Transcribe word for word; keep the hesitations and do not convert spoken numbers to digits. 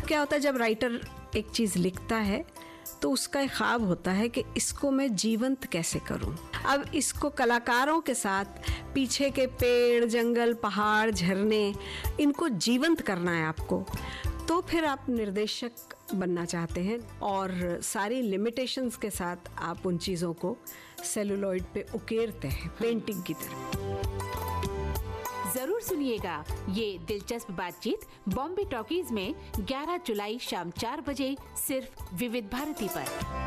क्या होता है जब राइटर एक चीज़ लिखता है तो उसका एक ख्वाब होता है कि इसको मैं जीवंत कैसे करूं। अब इसको कलाकारों के साथ पीछे के पेड़, जंगल, पहाड़, झरने, इनको जीवंत करना है आपको। तो फिर आप निर्देशक बनना चाहते हैं और सारी लिमिटेशंस के साथ आप उन चीज़ों को सेलुलॉइड पे उकेरते हैं पेंटिंग की तरह। जरूर सुनिएगा ये दिलचस्प बातचीत बॉम्बे टॉकीज में ग्यारह जुलाई शाम चार बजे सिर्फ विविध भारती पर।